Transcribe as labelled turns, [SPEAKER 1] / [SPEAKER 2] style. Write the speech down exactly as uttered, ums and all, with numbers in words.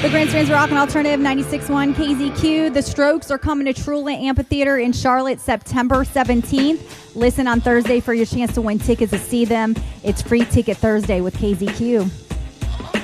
[SPEAKER 1] The Grandstands Rock and Alternative ninety-six point one K Z Q. The Strokes are coming to Trulant Amphitheater in Charlotte September seventeenth. Listen on Thursday for your chance to win tickets to see them. It's Free Ticket Thursday with K Z Q.